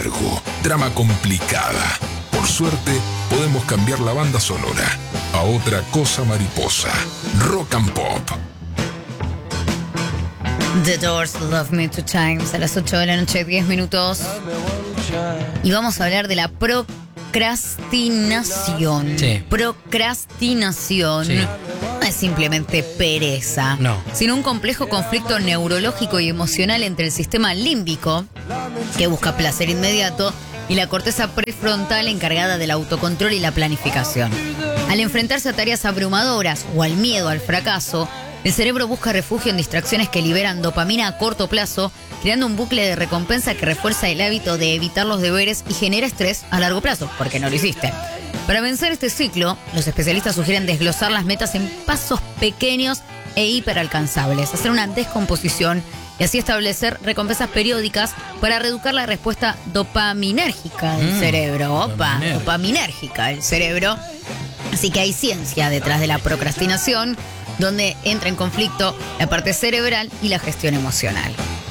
largo, trama complicada. Por suerte, podemos cambiar la banda sonora a otra cosa mariposa. Rock and Pop. The Doors, Love Me Two Times, a las 8 de la noche, 10 minutos. Y vamos a hablar de la procrastinación. Sí. Procrastinación Sí. no es simplemente pereza, No. sino un complejo conflicto neurológico y emocional entre el sistema límbico, que busca placer inmediato, y la corteza prefrontal encargada del autocontrol y la planificación. Al enfrentarse a tareas abrumadoras o al miedo al fracaso, el cerebro busca refugio en distracciones que liberan dopamina a corto plazo, creando un bucle de recompensa que refuerza el hábito de evitar los deberes y genera estrés a largo plazo, porque no lo hiciste. Para vencer este ciclo, los especialistas sugieren desglosar las metas en pasos pequeños e hiperalcanzables, hacer una descomposición y así establecer recompensas periódicas para reeducar la respuesta dopaminérgica del cerebro. Dopaminérgica del cerebro. Así que hay ciencia detrás de la procrastinación, donde entra en conflicto la parte cerebral y la gestión emocional.